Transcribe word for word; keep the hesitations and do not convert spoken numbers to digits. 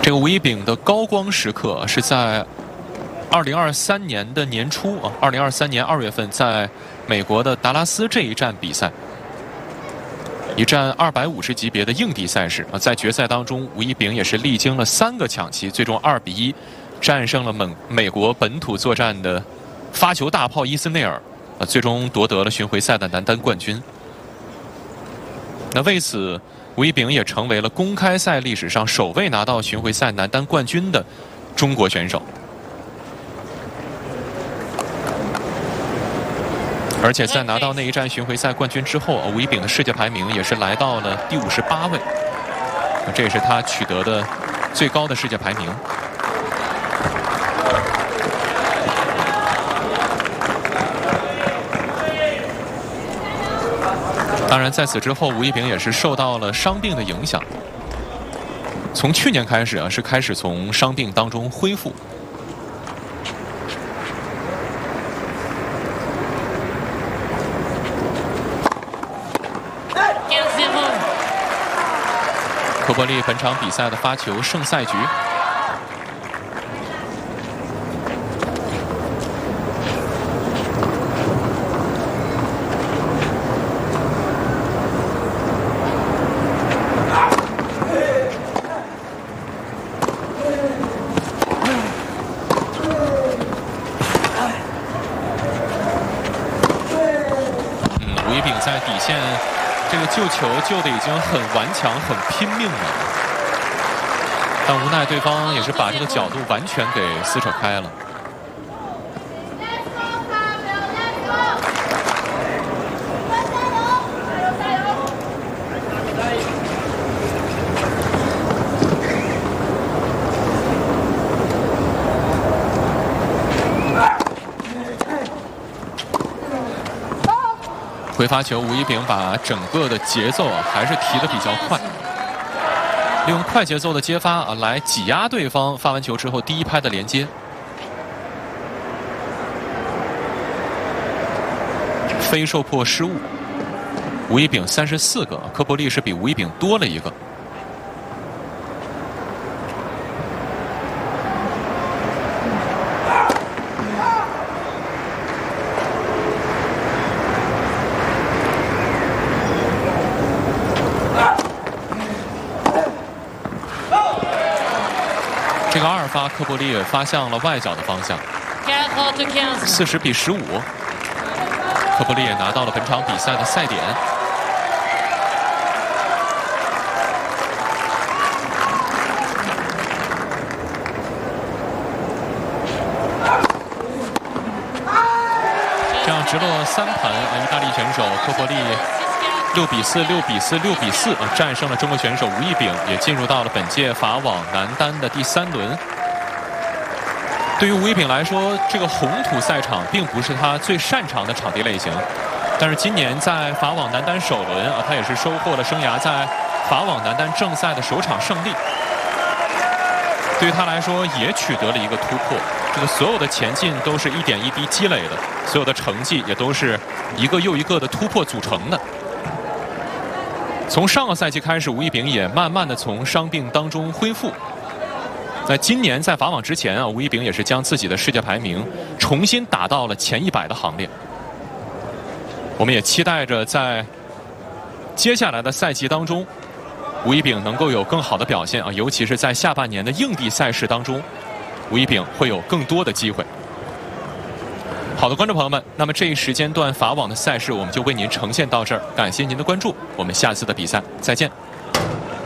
这个吴一丙的高光时刻是在二零二三年的年初啊，二零二三年二月份，在美国的达拉斯这一站比赛，一站二百五十级别的硬地赛事啊，在决赛当中，吴一丙也是历经了三个抢七，最终二比一战胜了美美国本土作战的发球大炮伊斯内尔啊，最终夺得了巡回赛的男单冠军。那为此，吴一丙也成为了公开赛历史上首位拿到巡回赛男单冠军的中国选手。而且在拿到那一站巡回赛冠军之后，吴一丙的世界排名也是来到了第五十八位，这也是他取得的最高的世界排名。当然，在此之后，吴一丙也是受到了伤病的影响。从去年开始啊，是开始从伤病当中恢复。科波利本场比赛的发球胜赛局。在底线，这个救球救的已经很顽强、很拼命了，但无奈对方也是把这个角度完全给撕扯开了。回发球，吴一丙把整个的节奏啊还是提得比较快，利用快节奏的接发啊来挤压对方发完球之后第一拍的连接。非受迫失误，吴一丙三十四个，科波利是比吴一丙多了一个。这个二发科波利也发向了外角的方向，四十比十五，科波利也拿到了本场比赛的赛点。这样直落三盘，意大利选手科波利六比四、六比四、六比四战胜了中国选手吴一丙，也进入到了本届法网男单的第三轮。对于吴一丙来说，这个红土赛场并不是他最擅长的场地类型，但是今年在法网男单首轮啊，他也是收获了生涯在法网男单正赛的首场胜利。对于他来说，也取得了一个突破。这个所有的前进都是一点一滴积累的，所有的成绩也都是一个又一个的突破组成的。从上个赛季开始，吴一丙也慢慢的从伤病当中恢复。在今年在法网之前啊，吴一丙也是将自己的世界排名重新打到了前一百的行列。我们也期待着在接下来的赛季当中，吴一丙能够有更好的表现啊，尤其是在下半年的硬地赛事当中，吴一丙会有更多的机会。好的，观众朋友们，那么这一时间段法网的赛事我们就为您呈现到这儿，感谢您的关注，我们下次的比赛再见。